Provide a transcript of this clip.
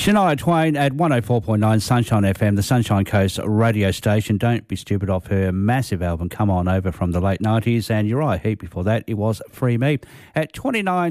Shania Twain at 104.9 Sunshine FM, the Sunshine Coast radio station. Don't Be Stupid off her massive album Come On Over from the late 90s. And Uriah Heep before that, it was Free Me. At 29